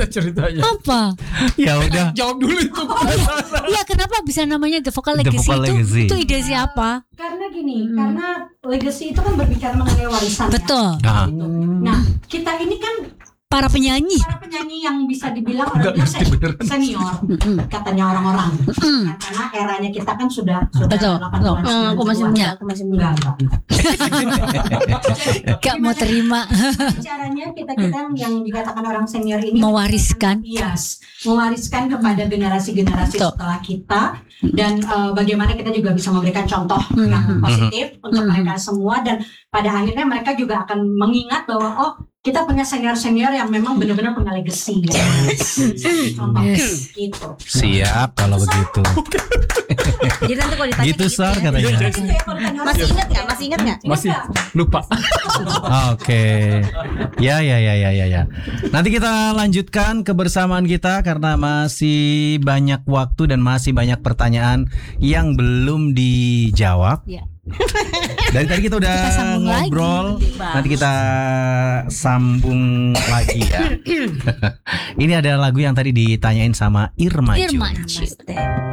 ceritanya? Apa? Ya udah. Jawab dulu itu. Iya, kenapa bisa namanya The Vocal The Legacy, Vocal Legacy. Itu ide siapa? Karena gini, karena legacy itu kan berbicara mengenai warisan. Betul. Ah. Ya, gitu. Nah, kita ini kan Para penyanyi. para penyanyi yang bisa dibilang Nggak orang ngerti beneran. senior, katanya orang-orang. Karena eranya kita kan sudah Betul. 80-an, Aku masih 90-an. muda, aku masih muda. Enggak. Gak mau terima. Caranya kita yang dikatakan orang senior ini Mewariskan. Yes, mewariskan kepada generasi-generasi Betul. setelah kita, dan bagaimana kita juga bisa memberikan contoh yang positif untuk mereka semua, dan pada akhirnya mereka juga akan mengingat bahwa oh, kita punya senior-senior yang memang benar-benar punya legacy. Contoh gitu. Siap kalau begitu. Jadi nanti kalau ditanya Gitu kayak Sar ya. katanya. Masih ingat nggak? Masih ingat nggak? Masih lupa. Oke. Ya. Nanti kita lanjutkan kebersamaan kita karena masih banyak waktu dan masih banyak pertanyaan yang belum dijawab. Ya. Dari tadi kita udah Kita sambung ngobrol. lagi. Nanti kita sambung lagi ya. Ini ada lagu yang tadi ditanyain sama Irma Jun. Irma Jun.